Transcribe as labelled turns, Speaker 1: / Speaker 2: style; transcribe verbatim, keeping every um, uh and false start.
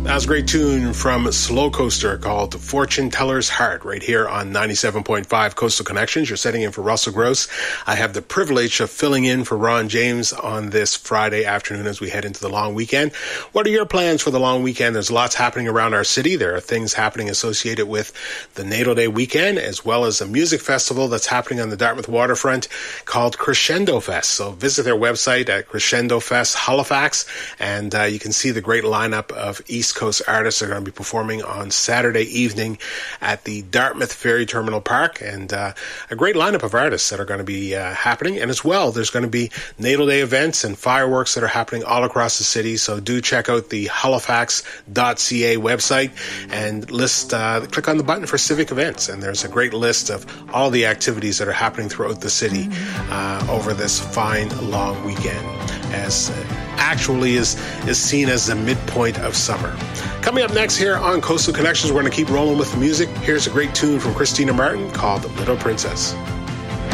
Speaker 1: That was a great tune from Slow Coaster called Fortune Teller's Heart right here on ninety-seven point five Coastal Connections. You're setting in for Russell Gross. I have the privilege of filling in for Ron James on this Friday afternoon as we head into the long weekend. What are your plans for the long weekend? There's lots happening around our city. There are things happening associated with the Natal Day weekend, as well as a music festival that's happening on the Dartmouth waterfront called Crescendo Fest. So visit their website at Crescendo Fest Halifax, and uh, you can see the great lineup of East Coast artists are going to be performing on Saturday evening at the Dartmouth Ferry Terminal Park, and uh, a great lineup of artists that are going to be uh, happening. And as well, there's going to be Natal Day events and fireworks that are happening all across the city. So do check out the halifax dot c a website and list, uh, click on the button for civic events, and there's a great list of all the activities that are happening throughout the city uh, over this fine long weekend, as uh, actually is is seen as the midpoint of summer. Coming up next here on Coastal Connections, we're going to keep rolling with the music. Here's a great tune from Christina Martin called Little Princess.